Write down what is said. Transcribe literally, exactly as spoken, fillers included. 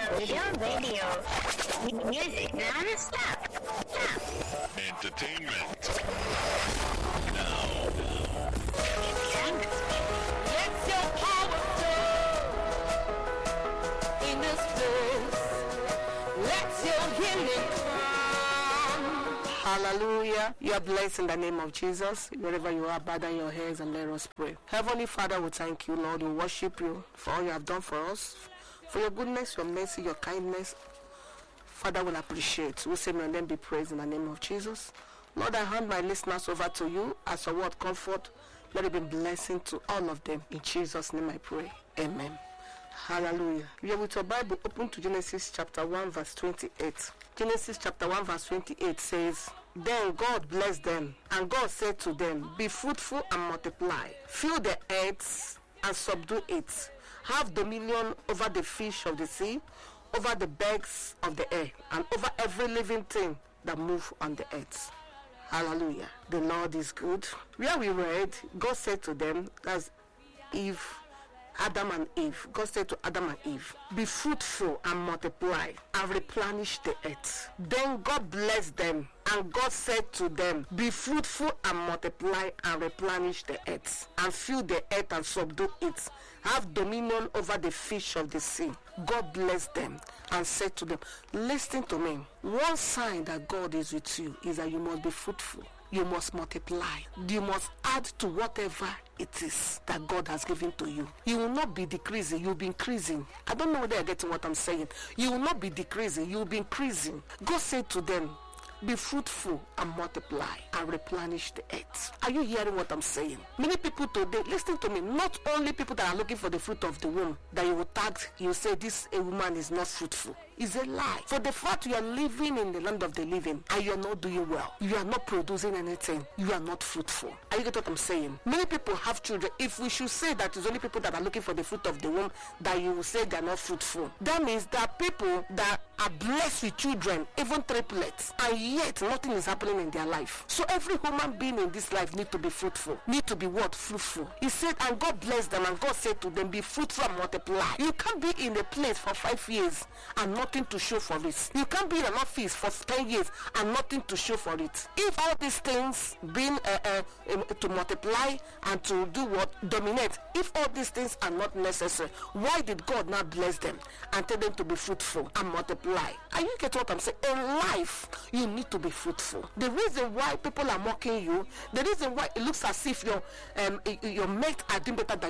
Radio Radio. Music non-stop. Stop. Entertainment. Now. Let your power flow in this place. Let your healing come. Hallelujah. You are blessed in the name of Jesus. Wherever you are, bow down your heads and let us pray. Heavenly Father, we thank you, Lord. We worship you for all you have done for us, for your goodness, your mercy, your kindness. Father, we'll appreciate. We say, may them be praised in the name of Jesus. Lord, I hand my listeners over to you as a word comfort. Let it be blessing to all of them. In Jesus' name I pray. Amen. Hallelujah. We are with your Bible open to Genesis chapter one verse twenty-eight. Genesis chapter one verse twenty-eight says, Then God blessed them, and God said to them, Be fruitful and multiply. Fill the earth and subdue it. Have dominion over the fish of the sea, over the birds of the air, and over every living thing that moves on the earth. Hallelujah. The Lord is good. Where we read, God said to them, that's Eve, Adam and Eve. God said to Adam and Eve, Be fruitful and multiply and replenish the earth. Then God blessed them, and God said to them, Be fruitful and multiply and replenish the earth, and fill the earth and subdue it. Have dominion over the fish of the sea. God blessed them and said to them, Listen to me. One sign that God is with you is that you must be fruitful. You must multiply. You must add to whatever it is that God has given to you. You will not be decreasing, you'll be increasing. I don't know whether you're getting what I'm saying. You will not be decreasing, you'll be increasing. God said to them, Be fruitful and multiply and replenish the earth. Are you hearing what I'm saying? Many people today, listen to me, not only people that are looking for the fruit of the womb, that you will tag, you say this a woman is not fruitful. It's a lie. For the fact you are living in the land of the living and you are not doing well, you are not producing anything, you are not fruitful. Are you getting what I'm saying? Many people have children. If we should say that it's only people that are looking for the fruit of the womb that you will say they are not fruitful, that means there are people that are blessed with children, even triplets, and yet nothing is happening in their life. So every human being in this life need to be fruitful, need to be what? Fruitful. He said, and God blessed them, and God said to them, Be fruitful and multiply. You can't be in a place for five years and nothing to show for it. You can't be in an office for ten years and nothing to show for it. If all these things being uh, uh, um, to multiply and to do what? Dominate. If all these things are not necessary, why did God not bless them and tell them to be fruitful and multiply? Are you getting what I'm saying? In life, you need to be fruitful. The reason why people are mocking you, the reason why it looks as if your um your mate are doing better than